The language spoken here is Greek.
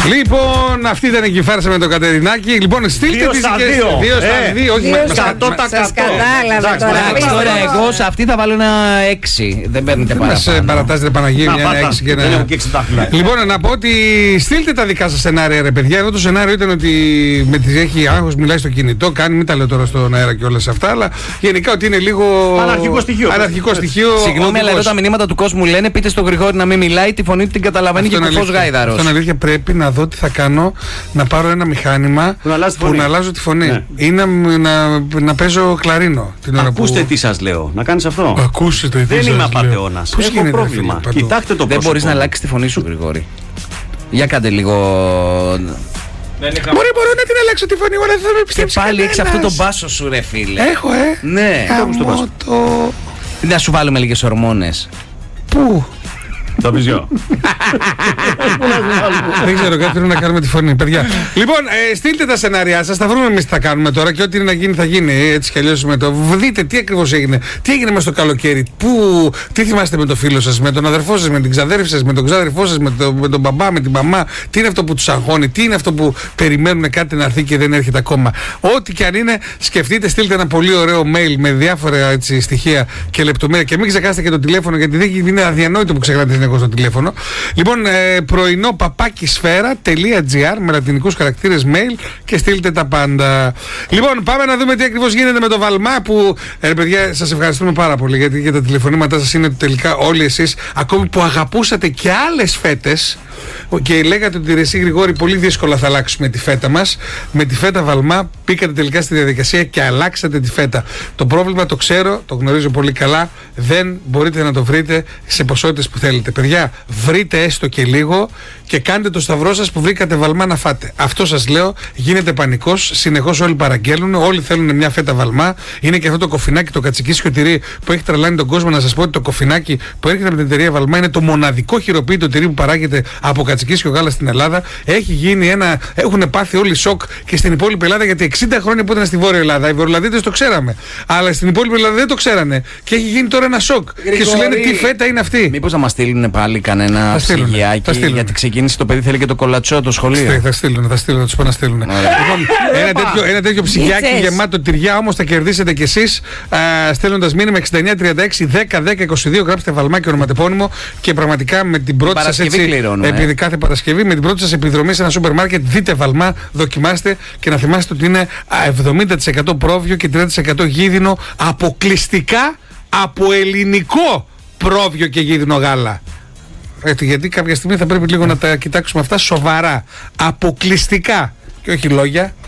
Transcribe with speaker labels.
Speaker 1: Λοιπόν, αυτή ήταν η κυφάρσα με το Κατερινάκι. Λοιπόν, στείλτε τις δικές σας. 2 στα 2, όχι 100%.
Speaker 2: Σας κατάλαβα
Speaker 3: Τώρα εγώ σε αυτή θα βάλω ένα 6. Δεν παίρνετε παραπάνω.
Speaker 1: Παρατάζετε Παναγία, ένα 6 και ένα. Λοιπόν, να πω ότι στείλτε τα δικά σας σενάρια, ρε παιδιά. Εδώ το σενάριο ήταν ότι με τις έχει άγχος, μιλάει στο κινητό, κάνει, μην τα λέω τώρα στον αέρα και όλα αυτά, αλλά γενικά ότι είναι λίγο. Αναρχικό στοιχείο.
Speaker 3: Συγγνώμη, αλλά εδώ τα μηνύματα του κόσμου λένε πείτε στο Γρηγόρη να μην μιλάει, τη φωνή του την καταλαβαίνει και κουφός γάιδαρος.
Speaker 1: Αυτό είναι αλήθεια. Πρέπει να δω τι θα κάνω, να πάρω ένα μηχάνημα που να αλλάζω τη φωνή. Ναι. Ή να παίζω κλαρίνο την ώρα.
Speaker 4: Ακούστε τι σας λέω, να κάνεις αυτό.
Speaker 1: Ακούστε τι
Speaker 4: δεν είμαι απατεώνας. Έχω πρόβλημα. Κοιτάξτε το πρόσωπο.
Speaker 3: Δεν μπορείς να αλλάξεις τη φωνή σου, Γρηγόρη. Για κάντε λίγο.
Speaker 1: Μπορώ να την αλλάξω τη φωνή, αλλά δεν θα με πιστέψει.
Speaker 3: Και πάλι έχεις αυτό το μπάσο σου, ρε φίλε.
Speaker 1: Έχω,
Speaker 3: Ναι. Να σου βάλουμε λίγες ορμόνες.
Speaker 1: Πού?
Speaker 4: Το πιζιό.
Speaker 1: Δεν ξέρω, κάτι πρέπει να κάνουμε τη φωνή, παιδιά. Λοιπόν, στείλτε τα σενάρια σας, θα βρούμε εμείς τι θα κάνουμε τώρα και ό,τι είναι να γίνει θα γίνει. Έτσι κι αλλιώς με το. Δείτε τι ακριβώς έγινε. Τι έγινε μες στο καλοκαίρι. Τι θυμάστε με το φίλο σας, με τον αδερφό σας, με την ξαδέρφη σας, με τον ξαδερφό σας, με τον μπαμπά, με την μαμά. Τι είναι αυτό που τους αγχώνει, τι είναι αυτό που περιμένουν κάτι να έρθει και δεν έρχεται ακόμα. Ό,τι κι αν είναι, σκεφτείτε, στείλτε ένα πολύ ωραίο mail με διάφορα έτσι, στοιχεία και λεπτομέρεια. Και μην ξεχάσετε και το τηλέφωνο, γιατί δεν είναι αδιανόητο που ξεχνάτε στο τηλέφωνο. Λοιπόν, πρωινό papakisfera.gr με λατινικούς χαρακτήρες mail και στείλτε τα πάντα. Λοιπόν, πάμε να δούμε τι ακριβώς γίνεται με το Βαλμά που, παιδιά, σας ευχαριστούμε πάρα πολύ γιατί και τα τηλεφωνήματά σας είναι τελικά όλοι εσείς, ακόμη που αγαπούσατε και άλλες φέτες και λέγατε ότι εσύ Γρηγόρη πολύ δύσκολα θα αλλάξουμε τη φέτα μας. Με τη φέτα Βαλμά μπήκατε τελικά στη διαδικασία και αλλάξατε τη φέτα. Το πρόβλημα το ξέρω, το γνωρίζω πολύ καλά, δεν μπορείτε να το βρείτε σε ποσότητες που θέλετε. Παιδιά, βρείτε έστω και λίγο και κάντε το σταυρό σας που βρήκατε Βαλμά να φάτε. Αυτό σας λέω, γίνεται πανικός, συνεχώς όλοι παραγγέλνουν, όλοι θέλουν μια φέτα Βαλμά. Είναι και αυτό το κοφινάκι, το κατσικίσιο τυρί που έχει τρελάνει τον κόσμο. Να σας πω ότι το κοφινάκι που έρχεται από την εταιρεία Βαλμά είναι το μοναδικό χειροποίητο τυρί που παράγεται από κατσικίσιο γάλα στην Ελλάδα. Έχει γίνει έχουν πάθει όλοι σοκ και στην υπόλοιπη Ελλάδα γιατί 60 χρόνια που ήταν στη Βόρεια Ελλάδα οι Βορειολαδίτες το ξέραμε. Αλλά στην υπόλοιπη Ελλάδα δεν το ξέρανε. Και έχει γίνει τώρα ένα σοκ. Γρηγόρη. Και σου λένε τι φέτα είναι αυτή.
Speaker 3: Μήπως να μας στείλουν πάλι κανένα ψυγιάκι, γιατί ξεκίνησε το παιδί, θέλει και το κολατσό το σχολείο.
Speaker 1: Θα στείλουν, θα τους πω να στείλουν. Λοιπόν, ένα τέτοιο ψυγιάκι γεμάτο τυριά όμως θα κερδίσετε κι εσείς στέλνοντας μήνυμα 6936 10 10 22, γράψτε Βαλμά και ονοματεπώνυμο και πραγματικά με την πρώτη σας επειδή κάθε Παρασκευή με την πρώτη σας επιδρομή σε ένα σούπερ μάρκετ δείτε Βαλμά, δοκιμάστε και να θυμάστε ότι είναι 70% πρόβιο και 30% γίδινο αποκλειστικά από ελληνικό πρόβιο και γίδινο γάλα. Γιατί κάποια στιγμή θα πρέπει λίγο να τα κοιτάξουμε αυτά σοβαρά. Αποκλειστικά. Και όχι λόγια.